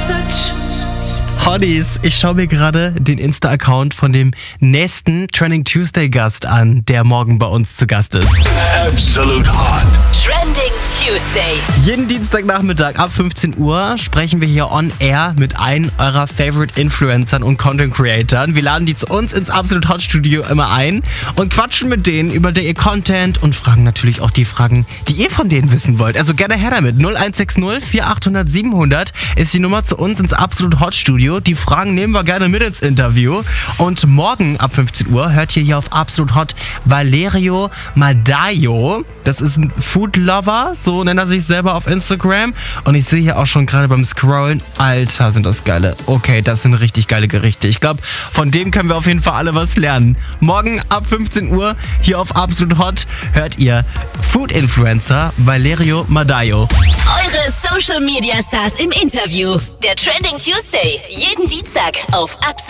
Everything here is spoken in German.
Hotties, ich schaue mir gerade den Insta-Account von dem nächsten Trending Tuesday-Gast an, der morgen bei uns zu Gast ist. Absolute Hot. Trending Tuesday. Jeden Dienstagnachmittag ab 15 Uhr sprechen wir hier on air mit einem eurer Favorite Influencern und Content Creatoren. Wir laden die zu uns ins Absolute Hot Studio immer ein und quatschen mit denen über ihr Content und fragen natürlich auch die Fragen, die ihr von denen wissen wollt. Also gerne her damit. 0160 4800 700 ist die Nummer zu uns ins Absolute Hot Studio. Die Fragen nehmen wir gerne mit ins Interview. Und morgen ab 15 Uhr hört ihr hier auf Absolute Hot Valerio Madaio. Das ist ein Food Lover, so nennt er sich selber auf Instagram. Und ich sehe hier auch schon gerade beim Scrollen, Alter, sind das geile. Okay, das sind richtig geile Gerichte. Ich glaube, von dem können wir auf jeden Fall alle was lernen. Morgen ab 15 Uhr hier auf Absolute Hot hört ihr Food Influencer Valerio Madaio. Eure Social Media Stars im Interview. Der Trending Tuesday. Jeden Dienstag auf